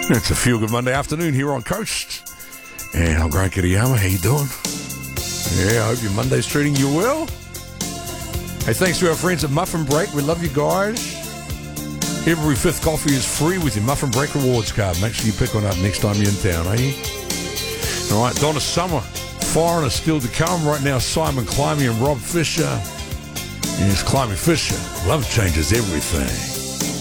It's a feel-good Monday afternoon here on Coast. And I'm Grant Kiriyama. How you doing? Yeah, I hope your Monday's treating you well. Hey, thanks to our friends at Muffin Break. We love you guys. Every fifth coffee is free with your Muffin Break rewards card. Make sure you pick one up next time you're in town, eh? All right, Donna Summer. Foreigner still to come. Right now, Simon Climby and Rob Fisher. Yes, Climby Fisher. Love changes everything.